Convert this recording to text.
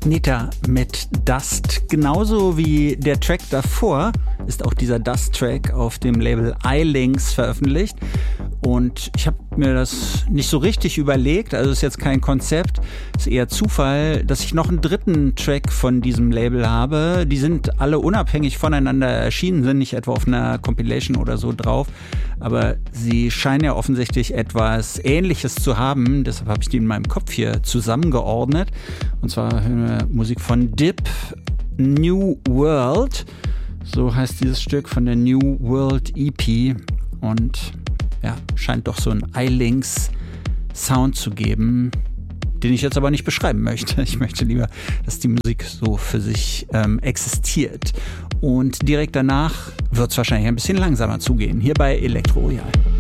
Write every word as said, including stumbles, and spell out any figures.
Neta mit Dust. Genauso wie der Track davor ist auch dieser Dust-Track auf dem Label iLinks veröffentlicht. Und ich habe mir das nicht so richtig überlegt, also ist jetzt kein Konzept, ist eher Zufall, dass ich noch einen dritten Track von diesem Label habe. Die sind alle unabhängig voneinander erschienen, sind nicht etwa auf einer Compilation oder so drauf, aber sie scheinen ja offensichtlich etwas Ähnliches zu haben, deshalb habe ich die in meinem Kopf hier zusammengeordnet. Und zwar hören wir Musik von Dip, New World, so heißt dieses Stück von der New World E P und ja, scheint doch so ein iLinks-Sound zu geben, den ich jetzt aber nicht beschreiben möchte. Ich möchte lieber, dass die Musik so für sich ähm, existiert. Und direkt danach wird es wahrscheinlich ein bisschen langsamer zugehen, hier bei Elektro Royal.